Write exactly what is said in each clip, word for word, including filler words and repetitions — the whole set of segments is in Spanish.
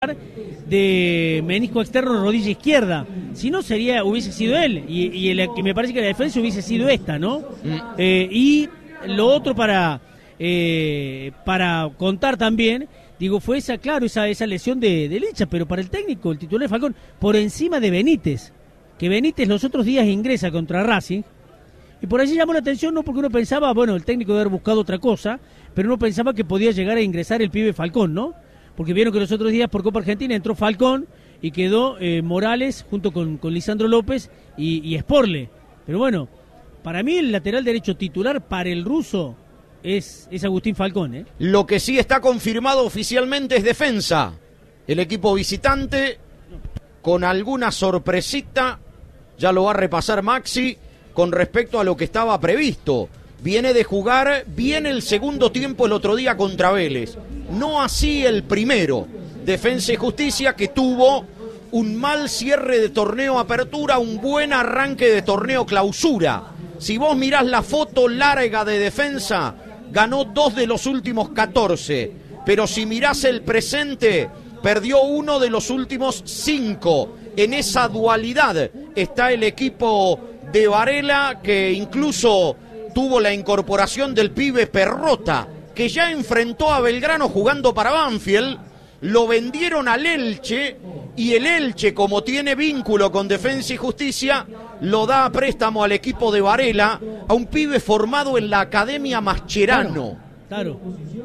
de menisco externo rodilla izquierda, si no sería hubiese sido él, y, y, el, y me parece que la defensa hubiese sido esta, ¿no? Mm. Eh, y lo otro para eh, para contar también, digo, fue esa, claro, esa, esa lesión de, de Licha, pero para el técnico, el titular de Falcón, por encima de Benítez, que Benítez los otros días ingresa contra Racing, y por allí llamó la atención, no porque uno pensaba, bueno, el técnico debe haber buscado otra cosa, pero uno pensaba que podía llegar a ingresar el pibe Falcón, ¿no? Porque vieron que los otros días por Copa Argentina entró Falcón y quedó eh, Morales junto con, con Lisandro López y, y Sporle. Pero bueno, para mí el lateral derecho titular para el ruso es, es Agustín Falcón, ¿eh? Lo que sí está confirmado oficialmente es defensa. El equipo visitante, con alguna sorpresita, ya lo va a repasar Maxi, con respecto a lo que estaba previsto. Viene de jugar bien el segundo tiempo el otro día contra Vélez. No así el primero. Defensa y Justicia, que tuvo un mal cierre de torneo apertura, un buen arranque de torneo clausura. Si vos mirás la foto larga de Defensa, ganó dos de los últimos catorce. Pero si mirás el presente, perdió uno de los últimos cinco. En esa dualidad está el equipo de Varela, que incluso tuvo la incorporación del pibe Perrota, que ya enfrentó a Belgrano jugando para Banfield, lo vendieron al Elche, y el Elche, como tiene vínculo con Defensa y Justicia, lo da a préstamo al equipo de Varela, a un pibe formado en la Academia Mascherano. Claro, claro.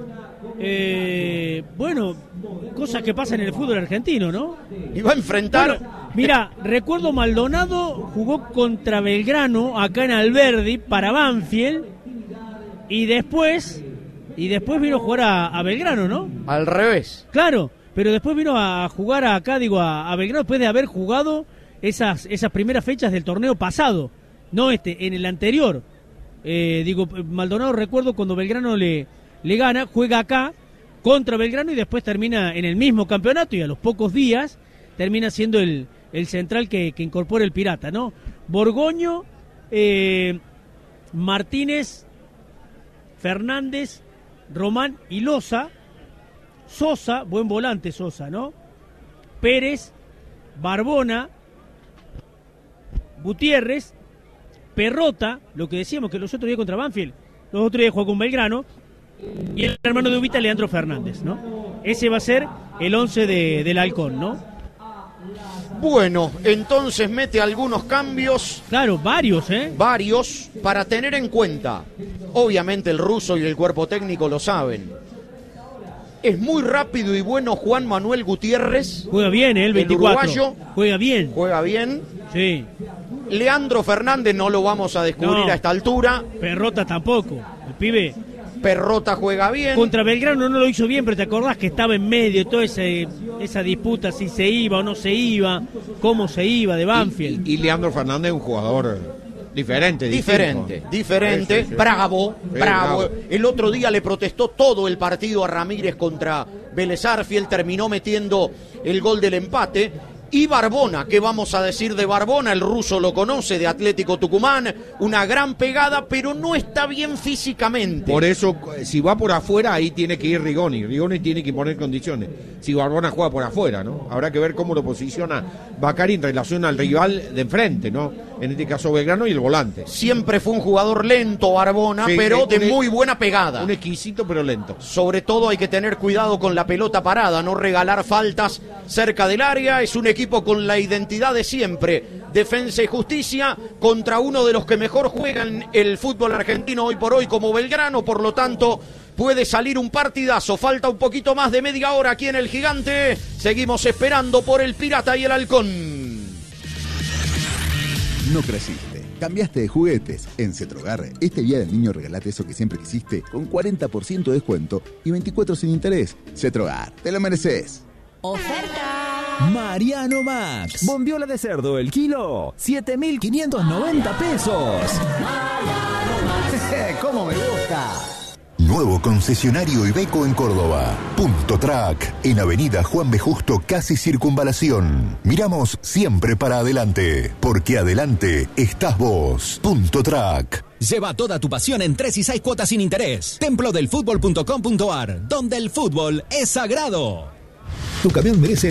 Eh, bueno, cosas que pasan en el fútbol argentino, ¿no? Y va a enfrentar... Bueno, mira, recuerdo Maldonado jugó contra Belgrano acá en Alberdi para Banfield y después y después vino a jugar a, a Belgrano, ¿no? Al revés. Claro, pero después vino a jugar acá, digo, a, a Belgrano después de haber jugado esas esas primeras fechas del torneo pasado, no este, en el anterior. Eh, digo, Maldonado recuerdo cuando Belgrano le, le gana, juega acá contra Belgrano y después termina en el mismo campeonato y a los pocos días termina siendo el, el central que, que incorpora el Pirata, ¿no? Borgoño, eh, Martínez, Fernández, Román y Loza, Sosa, buen volante Sosa, ¿no? Pérez, Barbona, Gutiérrez, Perrota, lo que decíamos que los otros días contra Banfield, los otros días jugó con Belgrano, y el hermano de Ubita, Leandro Fernández, ¿no? Ese va a ser el once de, del Halcón, ¿no? Bueno, entonces mete algunos cambios. Claro, varios, ¿eh? Varios, para tener en cuenta. Obviamente el ruso y el cuerpo técnico lo saben. Es muy rápido y bueno Juan Manuel Gutiérrez. Juega bien, ¿eh? El veinticuatro. El uruguayo. Juega bien. Juega bien. Sí. Leandro Fernández no lo vamos a descubrir no. a esta altura. Perrota tampoco. El pibe... Perrota juega bien. Contra Belgrano no lo hizo bien, pero te acordás que estaba en medio de toda ese, esa disputa, si se iba o no se iba, cómo se iba de Banfield. Y, y, y Leandro Fernández es un jugador diferente. Diferente, distinto. diferente, sí, sí. bravo, sí, bravo. bravo. El otro día le protestó todo el partido a Ramírez contra Vélez Arfield, terminó metiendo el gol del empate. Y Barbona, ¿qué vamos a decir de Barbona? El ruso lo conoce, de Atlético Tucumán, una gran pegada, pero no está bien físicamente. Por eso, si va por afuera, ahí tiene que ir Rigoni. Rigoni tiene que poner condiciones. Si Barbona juega por afuera, ¿no? Habrá que ver cómo lo posiciona Bacari en relación al rival de enfrente, ¿no? En este caso Belgrano y el volante. Siempre fue un jugador lento Barbona, sí, pero de muy buena pegada. Un exquisito, pero lento. Sobre todo hay que tener cuidado con la pelota parada, no regalar faltas cerca del área. Es un equipo con la identidad de siempre, Defensa y Justicia, contra uno de los que mejor juegan el fútbol argentino hoy por hoy como Belgrano, por lo tanto puede salir un partidazo. Falta un poquito más de media hora aquí en el Gigante, seguimos esperando por el Pirata y el Halcón. No creciste, cambiaste de juguetes. En Cetrogar, este día del niño regalate eso que siempre quisiste, con cuarenta por ciento de descuento y veinticuatro sin interés. Cetrogar, te lo mereces. ¡Oferta! Mariano Max. Bondiola de cerdo el kilo, siete mil quinientos noventa pesos. ¡Cómo me gusta! Nuevo concesionario Iveco en Córdoba. Punto Track, en Avenida Juan B. Justo, casi Circunvalación. Miramos siempre para adelante, porque adelante estás vos. Punto Track. Lleva toda tu pasión en tres y seis cuotas sin interés. templo del fútbol punto com punto ar, donde el fútbol es sagrado. Tu camión merece